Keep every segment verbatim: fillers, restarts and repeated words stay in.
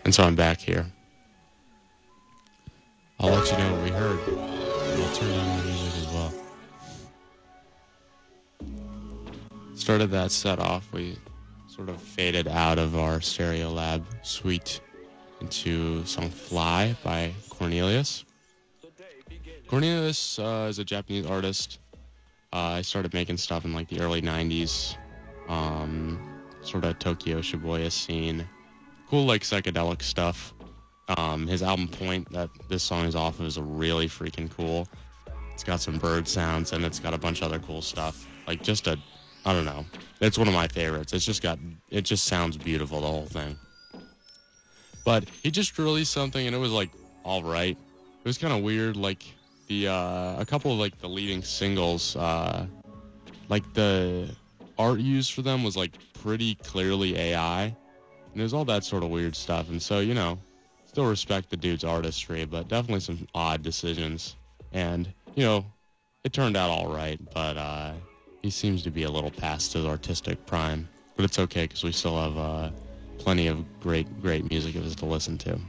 And so I'm back here. I'll let you know what we heard. I'll turn down the music as well. Started that set off. We sort of faded out of our Stereolab suite into song Fly by Cornelius. Cornelius uh, is a Japanese artist. Uh, I started making stuff in like the early nineties. Um, sort of Tokyo Shibuya scene. Cool like psychedelic stuff. Um, his album Point that this song is off of is really freaking cool. It's got some bird sounds and it's got a bunch of other cool stuff. Like just a, I don't know. It's one of my favorites. It's just got, it just sounds beautiful, the whole thing. But he just released something and it was like all right. It was kind of weird. Like the uh, a couple of like the leading singles, uh, like the art used for them was like pretty clearly A I, and there's all that sort of weird stuff. And so you know, still respect the dude's artistry, but definitely some odd decisions. And you know, it turned out all right, but uh, he seems to be a little past his artistic prime. But it's okay because we still have uh, plenty of great, great music of his to listen to.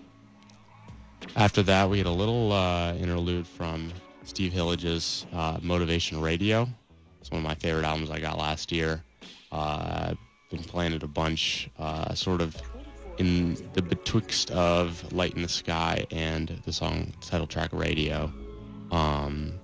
After that, we had a little uh, interlude from Steve Hillage's uh, Motivation Radio. It's one of my favorite albums I got last year. Uh, I've been playing it a bunch, uh, sort of in the betwixt of Light in the Sky and the song title track Radio. Um,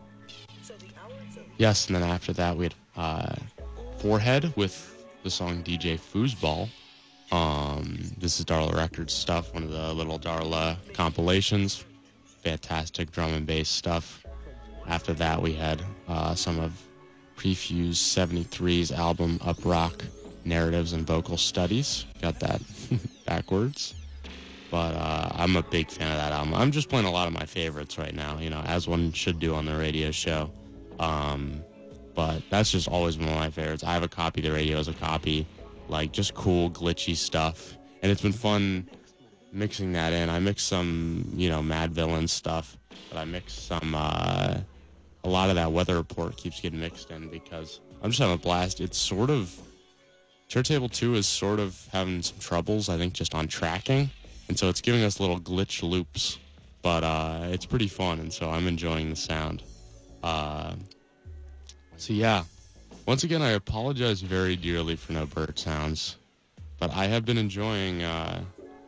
yes, and then after that, we had uh, Forehead with the song D J Foosball. Um, this is Darla Records stuff, one of the little Darla compilations. Fantastic drum and bass stuff. After that, we had uh, some of Prefuse seventy-three's album Up Rock, Narratives and Vocal Studies. Got that backwards. But uh, I'm a big fan of that album. I'm just playing a lot of my favorites right now, you know, as one should do on the radio show. Um, but that's just always one of my favorites. I have a copy, the radio has a copy. Like, just cool, glitchy stuff. And it's been fun mixing that in. I mixed some, you know, Mad Villain stuff. But I mixed some, uh, a lot of that Weather Report keeps getting mixed in because I'm just having a blast. It's sort of, Turntable two is sort of having some troubles, I think, just on tracking. And so it's giving us little glitch loops. But uh, it's pretty fun, and so I'm enjoying the sound. Uh, so, yeah. Once again, I apologize very dearly for no bird sounds, but I have been enjoying uh,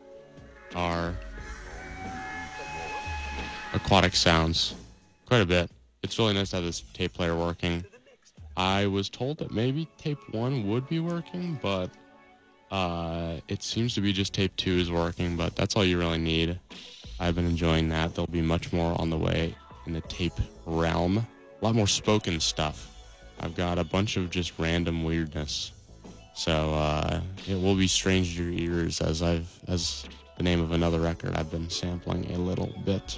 our aquatic sounds quite a bit. It's really nice to have this tape player working. I was told that maybe tape one would be working, but uh, it seems to be just tape two is working, but that's all you really need. I've been enjoying that. There'll be much more on the way in the tape realm. A lot more spoken stuff. I've got a bunch of just random weirdness. So uh, it will be strange to your ears as I've as the name of another record I've been sampling a little bit.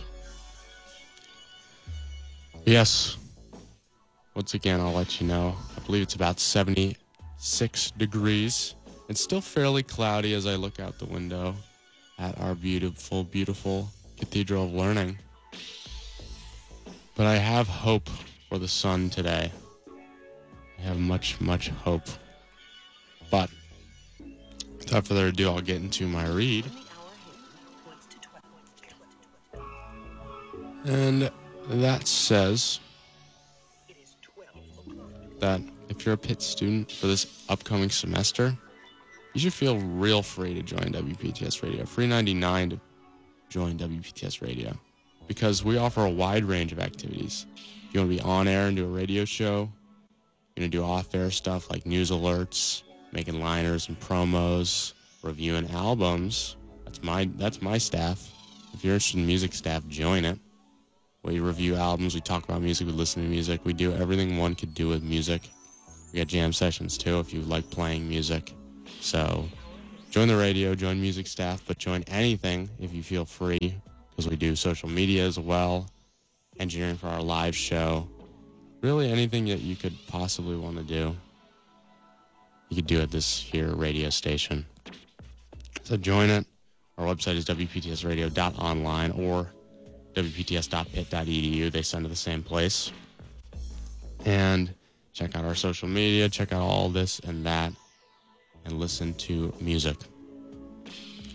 Yes. Once again, I'll let you know. I believe it's about seventy-six degrees. It's still fairly cloudy as I look out the window at our beautiful, beautiful Cathedral of Learning. But I have hope for the sun today. I have much, much hope. But without further ado, I'll get into my read. And that says that if you're a Pitt student for this upcoming semester, you should feel real free to join W P T S Radio. Free ninety-nine to join W P T S Radio because we offer a wide range of activities. If you want to be on air and do a radio show, you're going to do off-air stuff like news alerts, making liners and promos, reviewing albums. That's my that's my staff. If you're interested in music staff, join it. We review albums, we talk about music, we listen to music. We do everything one could do with music. We got jam sessions too if you like playing music. So join the radio, join music staff, but join anything if you feel free because we do social media as well, engineering for our live show. Really anything that you could possibly want to do, you could do at this here radio station. So join it. Our website is w p t s radio dot online or w p t s dot pitt dot e d u. They send to the same place. And check out our social media, check out all this and that, and listen to music.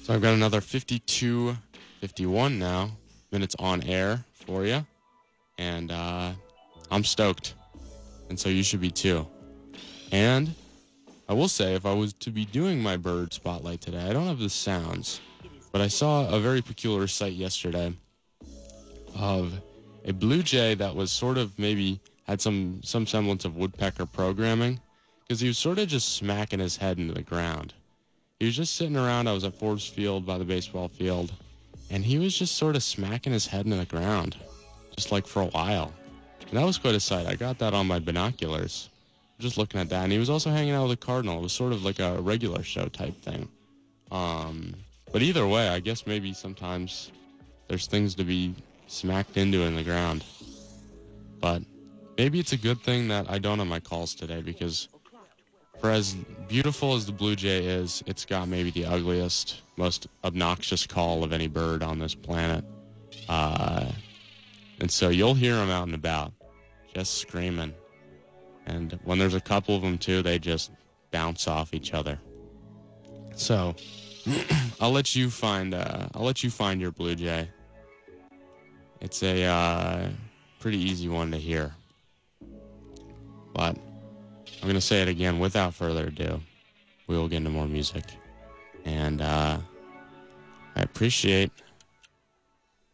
So I've got another fifty-two, fifty-one now minutes on air for you. And uh, I'm stoked. And so you should be too. And I will say, if I was to be doing my bird spotlight today, I don't have the sounds, but I saw a very peculiar sight yesterday of a blue jay that was sort of maybe had some, some semblance of woodpecker programming, because he was sort of just smacking his head into the ground. He was just sitting around. I was at Forbes Field by the baseball field, and he was just sort of smacking his head into the ground, just like for a while. And that was quite a sight. I got that on my binoculars, just looking at that. And he was also hanging out with a cardinal. It was sort of like a regular show type thing. Um, but either way, I guess maybe sometimes there's things to be smacked into in the ground. But maybe it's a good thing that I don't have my calls today, because for as beautiful as the blue jay is, it's got maybe the ugliest, most obnoxious call of any bird on this planet. Uh, and so you'll hear him out and about, just screaming. And when there's a couple of them too, they just bounce off each other. So I'll let you find. Uh, I'll let you find your blue jay. It's a uh, pretty easy one to hear. But I'm gonna say it again without further ado. We will get into more music, and uh, I appreciate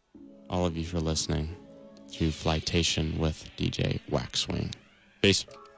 all of you for listening to Flytation with D J Waxwing. Peace.